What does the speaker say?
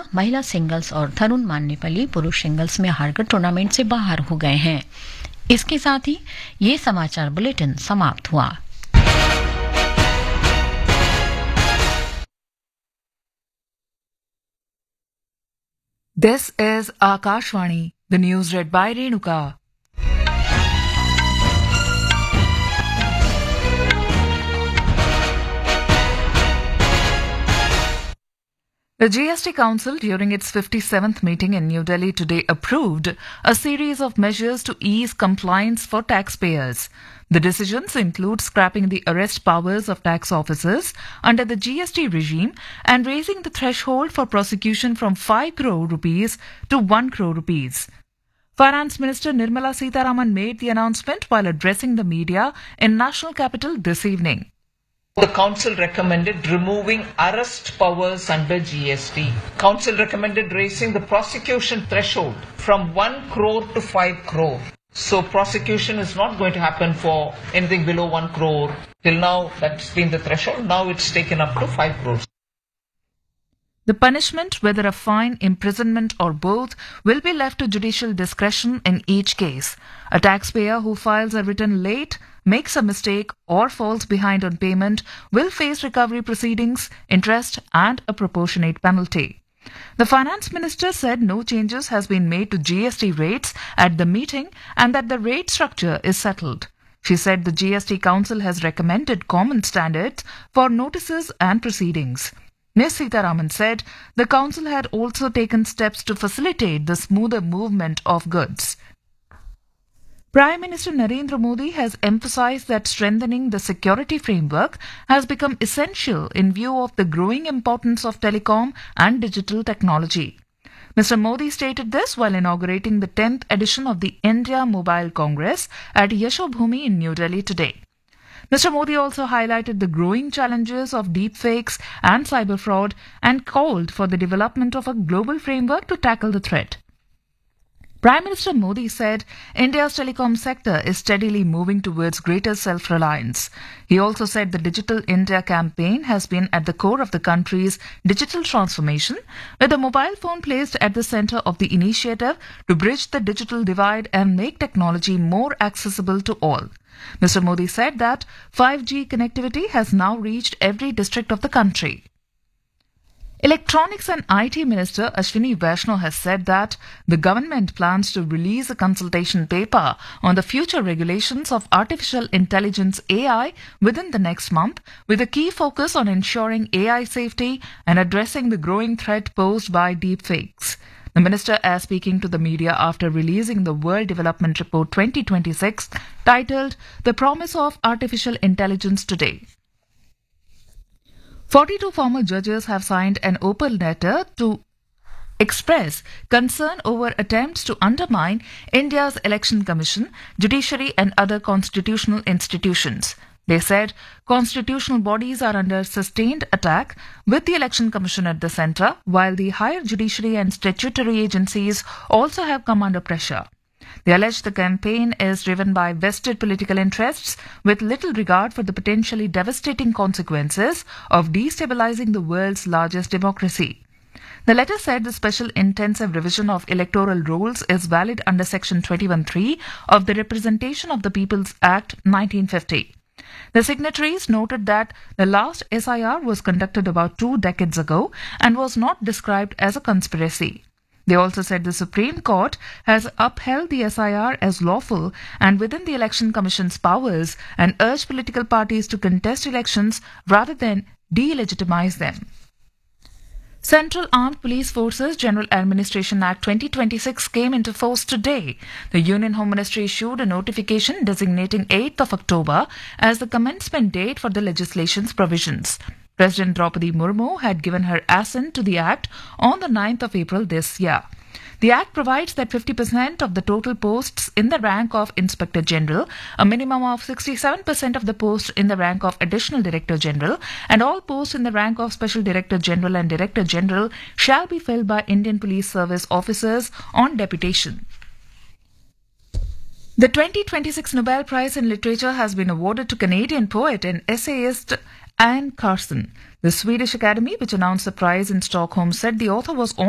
महिला सिंगल्स और तरुण मान्यपल्ली पुरुष सिंगल्स में हारकर टूर्नामेंट से बाहर हो गए हैं। इसके साथ ही ये समाचार बुलेटिन समाप्त हुआ। This is Akashvani, the news read by Renuka. The GST Council, during its 57th meeting in New Delhi today, approved a series of measures to ease compliance for taxpayers. The decisions include scrapping the arrest powers of tax officers under the GST regime and raising the threshold for prosecution from 5 crore rupees to 1 crore rupees. Finance Minister Nirmala Sitharaman made the announcement while addressing the media in National Capital this evening. The Council recommended removing arrest powers under GST. Council recommended raising the prosecution threshold from 1 crore to 5 crore. So prosecution is not going to happen for anything below 1 crore. Till now, that's been the threshold. Now it's taken up to 5 crores. The punishment, whether a fine, imprisonment or both, will be left to judicial discretion in each case. A taxpayer who files a return late, makes a mistake or falls behind on payment will face recovery proceedings, interest and a proportionate penalty. The Finance Minister said no changes has been made to GST rates at the meeting and that the rate structure is settled. She said the GST Council has recommended common standards for notices and proceedings. Ms. Sitharaman said the Council had also taken steps to facilitate the smoother movement of goods. Prime Minister Narendra Modi has emphasized that strengthening the security framework has become essential in view of the growing importance of telecom and digital technology. Mr. Modi stated this while inaugurating the 10th edition of the India Mobile Congress at Yashobhoomi in New Delhi today. Mr. Modi also highlighted the growing challenges of deepfakes and cyber fraud and called for the development of a global framework to tackle the threat. Prime Minister Modi said India's telecom sector is steadily moving towards greater self-reliance. He also said the Digital India campaign has been at the core of the country's digital transformation, with the mobile phone placed at the center of the initiative to bridge the digital divide and make technology more accessible to all. Mr. Modi said that 5G connectivity has now reached every district of the country. Electronics and IT Minister Ashwini Vaishnaw has said that the government plans to release a consultation paper on the future regulations of artificial intelligence AI within the next month, with a key focus on ensuring AI safety and addressing the growing threat posed by deepfakes. The minister, as speaking to the media after releasing the World Development Report 2026, titled The Promise of Artificial Intelligence today. 42 former judges have signed an open letter to express concern over attempts to undermine India's Election Commission, judiciary and other constitutional institutions. They said constitutional bodies are under sustained attack with the Election Commission at the centre, while the higher judiciary and statutory agencies also have come under pressure. They allege the campaign is driven by vested political interests with little regard for the potentially devastating consequences of destabilizing the world's largest democracy. The letter said the special intensive revision of electoral rolls is valid under Section 21(3) of the Representation of the People's Act 1950. The signatories noted that the last SIR was conducted about 2 decades ago and was not described as a conspiracy. They also said the Supreme Court has upheld the SIR as lawful and within the Election Commission's powers and urged political parties to contest elections rather than delegitimize them. Central Armed Police Forces General Administration Act 2026 came into force today. The Union Home Ministry issued a notification designating 8th of October as the commencement date for the legislation's provisions. President Draupadi Murmu had given her assent to the Act on the 9th of April this year. The Act provides that 50% of the total posts in the rank of Inspector General, a minimum of 67% of the posts in the rank of Additional Director General, and all posts in the rank of Special Director General and Director General shall be filled by Indian Police Service officers on deputation. The 2026 Nobel Prize in Literature has been awarded to Canadian poet and essayist Anne Carson. The Swedish Academy, which announced the prize in Stockholm, said the author was